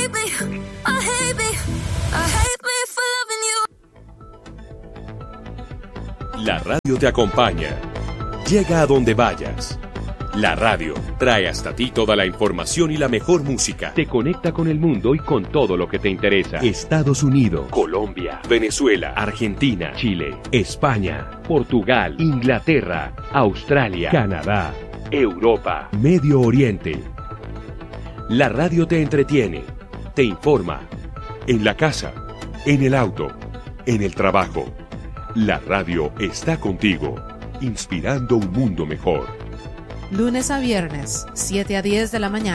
hate me, I hate me, I hate me for loving you. La radio te acompaña. Llega a donde vayas. La radio trae hasta ti toda la información y la mejor música. Te conecta con el mundo y con todo lo que te interesa. Estados Unidos, Colombia, Venezuela, Argentina, Chile, España, Portugal, Inglaterra, Australia, Canadá, Europa, Medio Oriente. La radio te entretiene, te informa. En la casa, en el auto, en el trabajo. La radio está contigo, inspirando un mundo mejor. Lunes a viernes, 7 a 10 de la mañana.